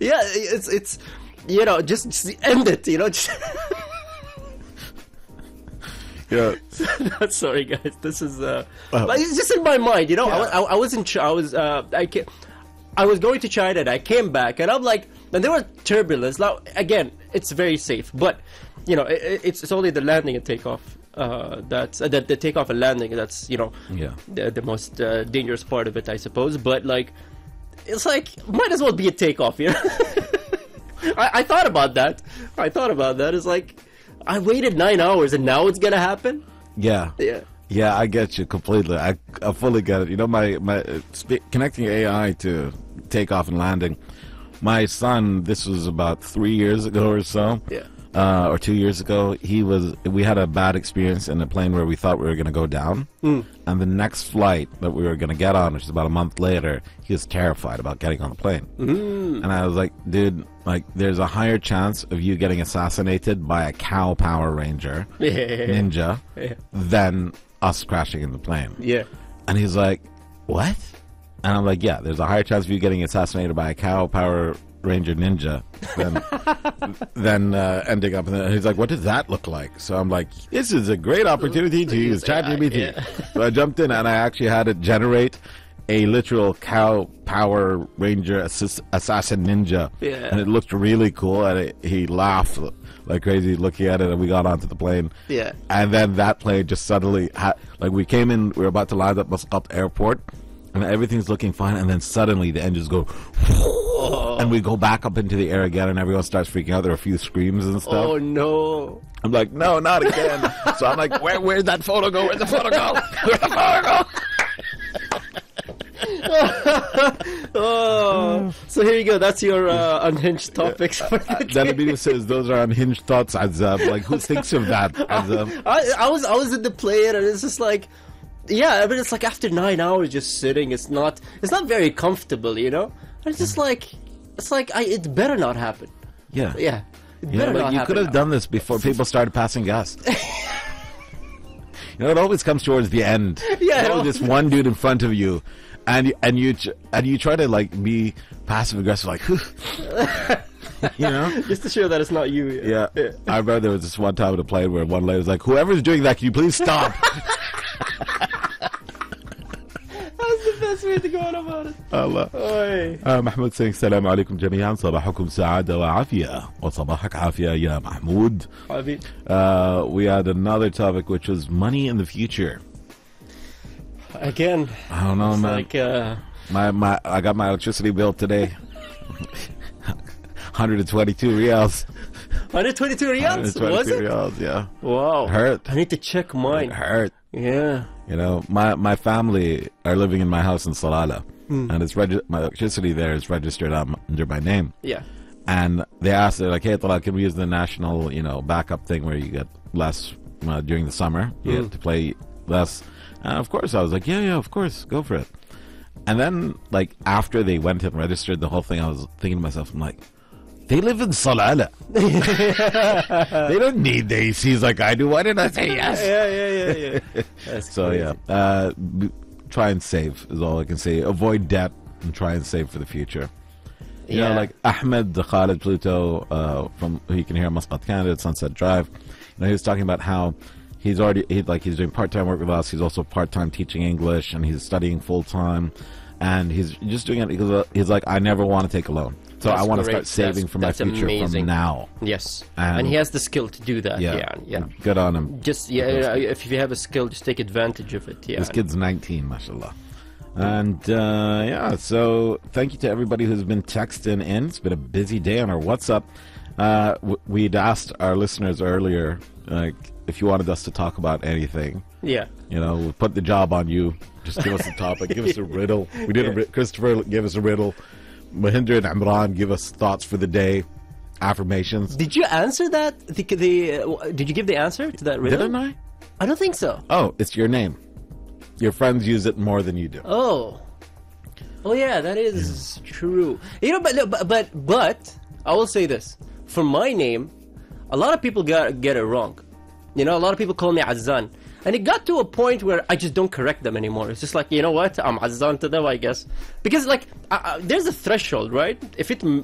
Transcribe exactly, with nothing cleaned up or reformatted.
Yeah, it's it's you know just, just end it. You know. Just Yeah. Sorry, guys. This is uh, Oh. like, it's just in my mind. You know, Yeah. I, I, I wasn't. Ch- I was. Uh, I ca- I was going to China. And I came back, and I'm like, and there was turbulence. Now, again, it's very safe, but you know, it, it's it's only the landing and takeoff. Uh, that's uh, the, the takeoff and landing. That's you know, Yeah. the, the most uh, dangerous part of it, I suppose. But like, it's like might as well be a takeoff. You know, I, I thought about that. I thought about that. It's like I waited nine hours, and now it's gonna happen. Yeah. Yeah. Yeah, I get you completely. I, I fully get it. You know, my, my uh, spe- connecting A I to takeoff and landing. My son, this was about three years ago or so, Yeah. uh, or two years ago. He was. We had a bad experience in a plane where we thought we were going to go down, Mm. and the next flight that we were going to get on, which is about a month later, he was terrified about getting on the plane. Mm. And I was like, dude, like, there's a higher chance of you getting assassinated by a cow Power Ranger Yeah. ninja Yeah. than us crashing in the plane. Yeah. And he's like, what? And I'm like, yeah, there's a higher chance of you getting assassinated by a cow Power Ranger ninja than than uh, ending up in the... And he's like, what does that look like? So I'm like, this is a great opportunity to use ChatGPT. Yeah. So I jumped in and I actually had it generate a literal cow Power Ranger assist, assassin ninja. Yeah. And it looked really cool. And it, he laughed like crazy looking at it, and we got onto the plane. Yeah. And then that plane just suddenly, ha- like we came in, we were about to land at Muscat Airport, and everything's looking fine, and then suddenly the engines go, and we go back up into the air again, and everyone starts freaking out. There are a few screams and stuff. Oh no. I'm like, no, not again. So I'm like, where, where'd that photo go? Where'd the photo go? Where'd the photo go? Oh, so here you go. That's your uh, unhinged topics for the Then day. Abinu says, those are unhinged thoughts, Azab. Like, who thinks of that, Azab? I, I was I was in the plane, and it's just like, yeah. I mean, it's like after nine hours just sitting, it's not it's not very comfortable, you know. And it's just like it's like I it better not happen. Yeah. Yeah, it You know, better like, not you happen could have now. done this before people started passing gas. You know, it always comes towards the end. Yeah, You know, it this always- one dude in front of you, and and you ch- and you try to like be passive aggressive, like, you know. just to show that it's not you. Yeah. I remember there was this one time in a plane where one lady was like, "Whoever's doing that, can you please stop?" That's the best way to go on about it. Allah. Oy. Uh, Mahmoud saying, "Salam alaikum jami'an, صباحكم سعادة وعافية وصباحك عافية يا Mahmoud." Abi. Uh, we had another topic which was money in the future. Again, I don't know, it's man. like uh, My my, I got my electricity bill today. one hundred twenty-two riyals. one hundred twenty-two riyals. Was it? riyals, yeah. Wow. Hurt. I need to check It mine. hurt. Yeah. You know, my my family are living in my house in Salalah, and it's regi- my electricity there is registered on, under my name. Yeah. And they asked, they're like, "Hey, Talal, can we use the national, you know, backup thing where you get less uh, during the summer? You get to play less." And of course, I was like, "Yeah, yeah, of course, go for it." And then, like, after they went and registered the whole thing, I was thinking to myself, I'm like, they live in Salalah. They don't need the A Cs like I do. Why didn't I say yes? Yeah, yeah, yeah, yeah. That's So crazy. yeah, uh, b- try and save is all I can say. Avoid debt and try and save for the future. You Yeah. know, like Ahmed Khalid Pluto, uh, from who you can hear on Muscat, Canada, at Sunset Drive. You know, he was talking about how he's already he, like he's doing part-time work with us. He's also part-time teaching English, and he's studying full-time, and he's just doing it because uh, he's like, I never want to take a loan, so That's I want to great. start saving That's- for my that's future amazing. from now. Yes. And- And, he has the skill to do that. Yeah, Yeah. Yeah. good on him. Just yeah, yeah, if you have a skill, just take advantage of it. Yeah. This kid's nineteen, mashallah. And uh, yeah, so thank you to everybody who's been texting in. It's been a busy day on our WhatsApp. Uh, w- we'd asked our listeners earlier, like, if you wanted us to talk about anything. Yeah. You know, we put the job on you. Just give us a topic. Give us a riddle. We did. A, Yeah. ri- Christopher gave us a riddle. Mahinder and Imran give us thoughts for the day, affirmations. Did you answer that? The, the uh, did you give the answer to that riddle? Didn't I? I don't think so. Oh, it's your name. Your friends use it more than you do. Oh. Oh yeah, that is true. You know, but but but but I will say this: for my name, a lot of people got get it wrong. You know, a lot of people call me Azzan, and it got to a point where I just don't correct them anymore. It's just like, you know what, I'm Azzan to them, I guess, because like uh, uh, there's a threshold, right? If it m-